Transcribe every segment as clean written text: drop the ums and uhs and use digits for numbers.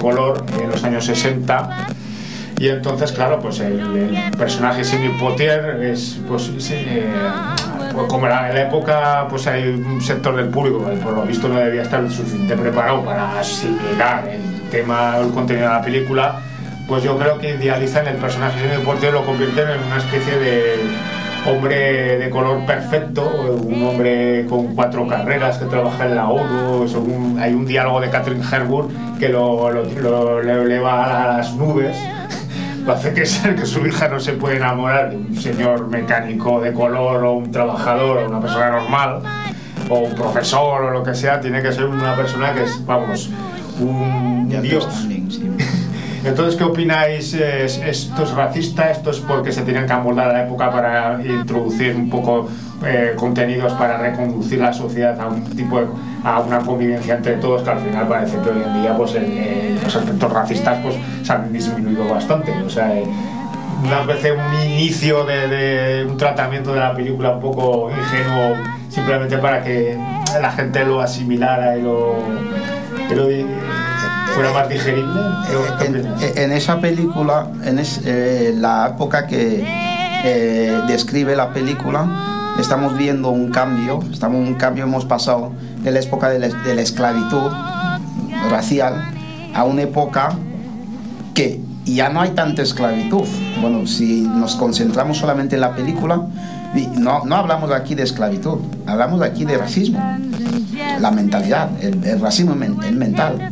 color en los años 60. Y entonces, claro, pues el personaje Sidney Poitier es, pues, como en la época, pues hay un sector del público que por lo visto no debía estar suficientemente preparado para asimilar el contenido de la película. Pues yo creo que idealizan el personaje de Sidney Poitier, lo convierten en una especie de hombre de color perfecto, un hombre con 4 carreras que trabaja en la ONU. Hay un diálogo de Katharine Hepburn que lo eleva a las nubes. Hace que su hija no se puede enamorar de un señor mecánico de color o un trabajador o una persona normal o un profesor o lo que sea. Tiene que ser una persona que es, vamos, un dios. Entonces, ¿qué opináis? ¿Esto es racista? ¿Esto es porque se tienen que amoldar a la época para introducir un poco contenidos para reconducir la sociedad a una convivencia entre todos, que al final parece que hoy en día pues los aspectos racistas pues se han disminuido bastante? O sea, una vez un inicio de un tratamiento de la película un poco ingenuo, simplemente para que la gente lo asimilara y lo fuera más digerible. En esa película, la época que describe la película, estamos viendo un cambio. Hemos pasado de la época de la esclavitud racial a una época que ya no hay tanta esclavitud. Bueno, si nos concentramos solamente en la película, no hablamos aquí de esclavitud, hablamos aquí de racismo. La mentalidad, el racismo es mental.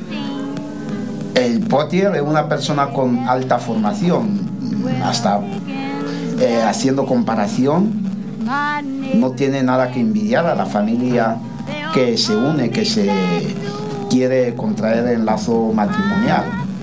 El Poitier es una persona con alta formación, hasta haciendo comparación, no tiene nada que envidiar a la familia que se une, que se quiere contraer el lazo matrimonial.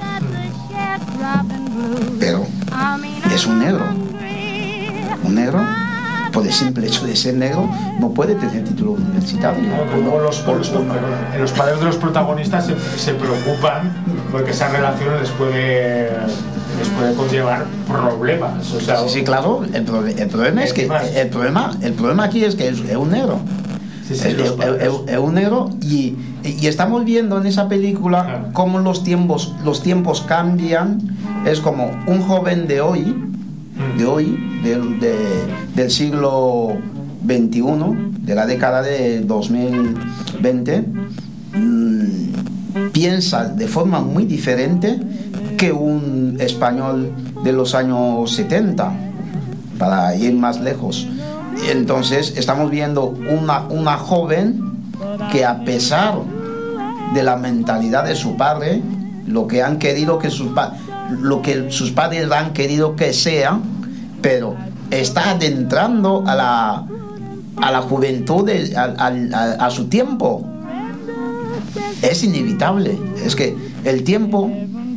Pero es un negro. Un negro, por el simple hecho de ser negro, no puede tener título universitario. Los padres de los protagonistas se preocupan porque esa relación les puede conllevar problemas. O sea, sí, claro. El problema es que el problema aquí es que es un negro. Es un negro y estamos viendo en esa película cómo los tiempos cambian. Es como un joven de hoy, del siglo XXI, de la década de 2020, piensa de forma muy diferente que un español de los años 70, para ir más lejos. Entonces estamos viendo una joven que, a pesar de la mentalidad de su padre, lo que sus padres han querido que sea, pero está adentrando a la juventud, a su tiempo. Es inevitable. Es que el tiempo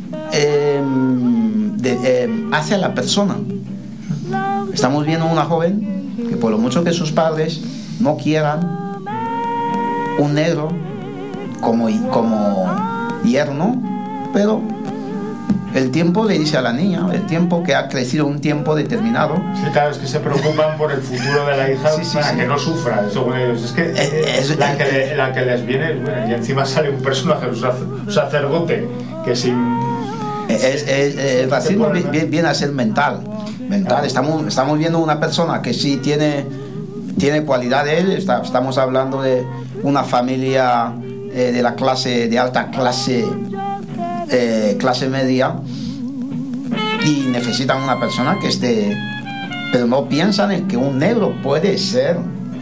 hace a la persona. Estamos viendo una joven que, por lo mucho que sus padres no quieran un negro como yerno, pero el tiempo le dice a la niña, el tiempo que ha crecido un tiempo determinado. Sí, claro, es que se preocupan por el futuro de la hija, para que no sufra, según ellos. Es que la que les viene, y encima sale un personaje, un sacerdote, que sin... El racismo viene a ser mental. Estamos viendo una persona que sí tiene cualidades. Estamos hablando de una familia de la clase, de alta clase, clase media, y necesitan una persona que esté, pero no piensan en que un negro puede ser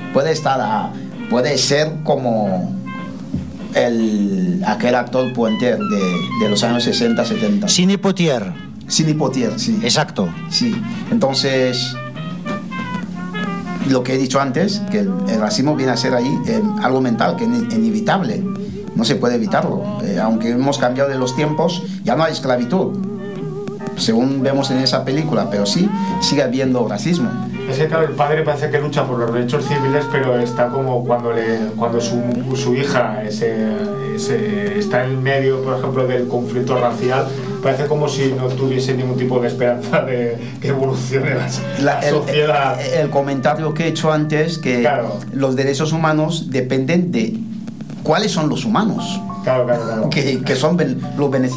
como aquel actor Poitier de los años 60-70. Sidney Poitier, sí. Exacto. Sí. Entonces, lo que he dicho antes, que el racismo viene a ser ahí algo mental, que es inevitable. No se puede evitarlo. Aunque hemos cambiado de los tiempos, ya no hay esclavitud, según vemos en esa película, pero sí sigue habiendo racismo. Es que, claro, el padre parece que lucha por los derechos civiles, pero está como cuando su hija está en medio, por ejemplo, del conflicto racial, parece como si no tuviese ningún tipo de esperanza de que evolucione la sociedad. El comentario que he hecho antes, que claro, los derechos humanos dependen de cuáles son los humanos, claro. que son los beneficiarios.